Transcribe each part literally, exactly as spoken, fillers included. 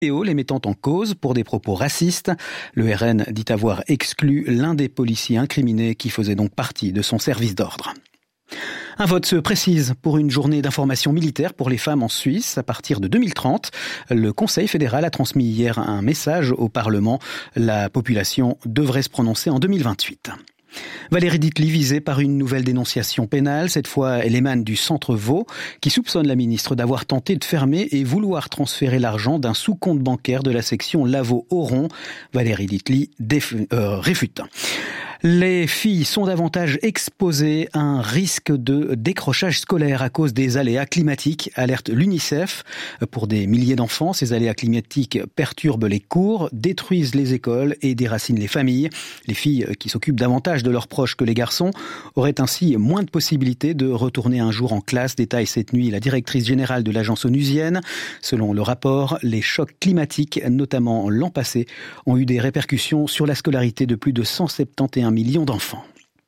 les mettant en cause pour des propos racistes. Le R N dit avoir exclu l'un des policiers incriminés qui faisait donc partie de son service d'ordre. Un vote se précise pour une journée d'information militaire pour les femmes en Suisse à partir de deux mille trente. Le Conseil fédéral a transmis hier un message au Parlement. La population devrait se prononcer en deux mille vingt-huit. Valérie Ditely visée par une nouvelle dénonciation pénale. Cette fois, elle émane du Centre Vaud qui soupçonne la ministre d'avoir tenté de fermer et vouloir transférer l'argent d'un sous-compte bancaire de la section Lavaux-Oron. Valérie Ditely déf- euh, réfute. Les filles sont davantage exposées à un risque de décrochage scolaire à cause des aléas climatiques, alerte l'UNICEF. Pour des milliers d'enfants, ces aléas climatiques perturbent les cours, détruisent les écoles et déracinent les familles. Les filles qui s'occupent davantage de leurs proches que les garçons auraient ainsi moins de possibilités de retourner un jour en classe, détaille cette nuit la directrice générale de l'agence onusienne. Selon le rapport, les chocs climatiques, notamment l'an passé, ont eu des répercussions sur la scolarité de plus de cent soixante et onze millions d'enfants.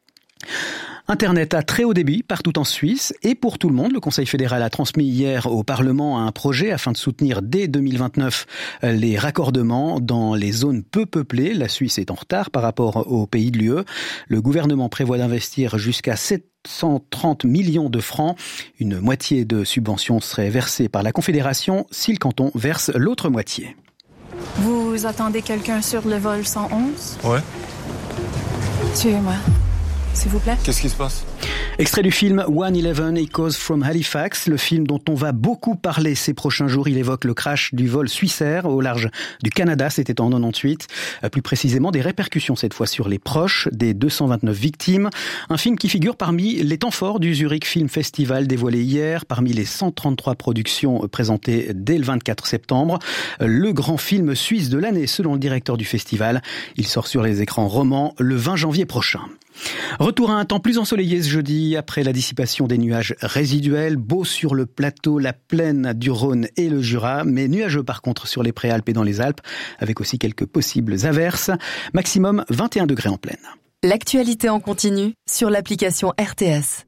Internet à très haut débit partout en Suisse et pour tout le monde. Le Conseil fédéral a transmis hier au Parlement un projet afin de soutenir dès deux mille vingt-neuf les raccordements dans les zones peu peuplées. La Suisse est en retard par rapport aux pays de l'U E. Le gouvernement prévoit d'investir jusqu'à sept cent trente millions de francs. Une moitié de subventions serait versée par la Confédération si le canton verse l'autre moitié. Vous attendez quelqu'un sur le vol cent onze? Ouais. Tuez-moi, s'il vous plaît. Qu'est-ce qui se passe? Extrait du film One Eleven Echoes from Halifax, le film dont on va beaucoup parler ces prochains jours. Il évoque le crash du vol Swissair au large du Canada, c'était en quatre-vingt-dix-huit. Plus précisément, des répercussions cette fois sur les proches des deux cent vingt-neuf victimes. Un film qui figure parmi les temps forts du Zurich Film Festival dévoilé hier, parmi les cent trente-trois productions présentées dès le vingt-quatre septembre. Le grand film suisse de l'année selon le directeur du festival. Il sort sur les écrans romans le vingt janvier prochain. Retour à un temps plus ensoleillé ce jeudi, après la dissipation des nuages résiduels, beau sur le plateau, la plaine du Rhône et le Jura, mais nuageux par contre sur les Préalpes et dans les Alpes, avec aussi quelques possibles averses, maximum vingt et un degrés en plaine. L'actualité en continu sur l'application R T S.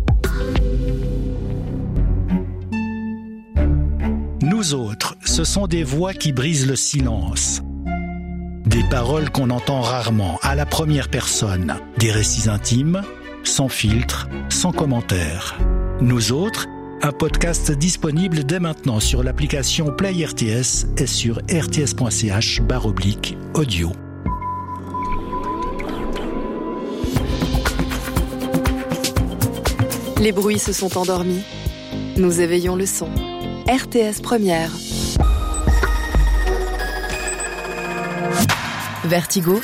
Nous autres, ce sont des voix qui brisent le silence. Des paroles qu'on entend rarement, à la première personne. Des récits intimes, sans filtre, sans commentaire. Nous autres, un podcast disponible dès maintenant sur l'application Play R T S et sur rts.ch barre oblique audio. Les bruits se sont endormis. Nous éveillons le son. R T S Première. Vertigo.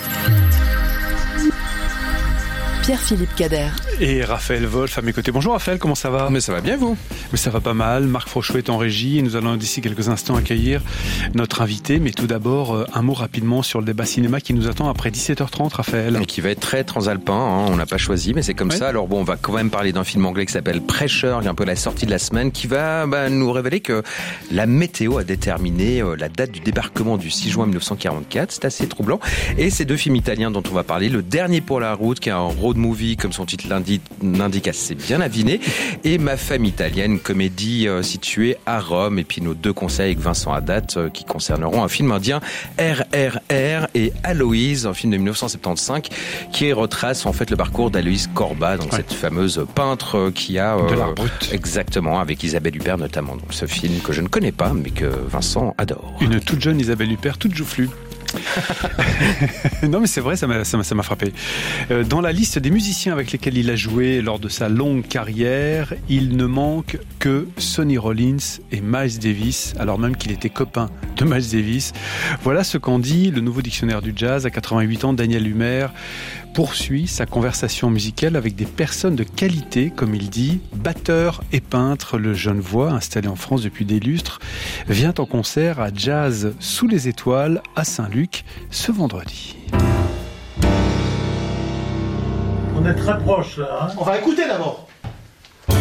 Pierre-Philippe Cader. Et Raphaël Wolf à mes côtés. Bonjour Raphaël, comment ça va? Mais ça va bien vous? Mais ça va pas mal. Marc Frochot est en régie et nous allons d'ici quelques instants accueillir notre invité. Mais tout d'abord, un mot rapidement sur le débat cinéma qui nous attend après dix-sept heures trente, Raphaël. Et qui va être très transalpin, hein. On n'a pas choisi, mais c'est comme ouais. ça. Alors bon, on va quand même parler d'un film anglais qui s'appelle Pressure, qui est un peu la sortie de la semaine, qui va bah, nous révéler que la météo a déterminé euh, la date du débarquement du six juin mille neuf cent quarante-quatre. C'est assez troublant. Et ces deux films italiens dont on va parler, Le Dernier pour la route, qui est un road movie, comme son titre l'indique, assez bien aviné, et Ma femme italienne, comédie euh, située à Rome, et puis nos deux conseils avec Vincent Haddad euh, qui concerneront un film indien, R R R, et Aloïse, un film de mille neuf cent soixante-quinze qui retrace en fait le parcours d'Aloïse Corba, donc ouais. cette fameuse peintre euh, qui a euh, de l'art brut, exactement, avec Isabelle Huppert notamment, donc ce film que je ne connais pas mais que Vincent adore. Une toute jeune Isabelle Huppert, toute joufflue. Non mais c'est vrai, ça m'a, ça m'a, ça m'a frappé. Euh, dans la liste des musiciens avec lesquels il a joué lors de sa longue carrière, il ne manque que Sonny Rollins et Miles Davis, alors même qu'il était copain de Miles Davis. Voilà ce qu'en dit le nouveau dictionnaire du jazz. À quatre-vingt-huit ans, Daniel Humer poursuit sa conversation musicale avec des personnes de qualité, comme il dit. Batteur et peintre, le Genevois, installé en France depuis des lustres, vient en concert à Jazz sous les étoiles à Saint-Luc ce vendredi. On est très proche là. Hein. On va écouter d'abord.